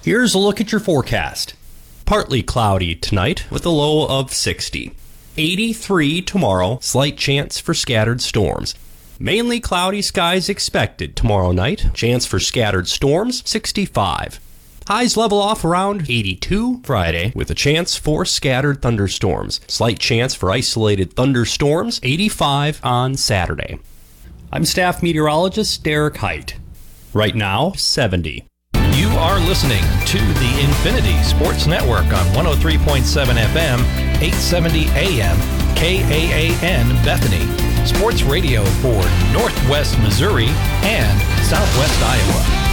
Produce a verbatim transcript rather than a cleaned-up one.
Here's a look at your forecast. Partly cloudy tonight with a low of sixty. eighty-three tomorrow, slight chance for scattered storms. Mainly cloudy skies expected tomorrow night. Chance for scattered storms, sixty-five. Highs level off around eighty-two Friday with a chance for scattered thunderstorms. Slight chance for isolated thunderstorms, eighty-five on Saturday. I'm staff meteorologist Derek Height. Right now, seventy. You are listening to the Infinity Sports Network on one oh three point seven F M, eight seventy A M, K A A N Bethany. Sports radio for Northwest Missouri and Southwest Iowa.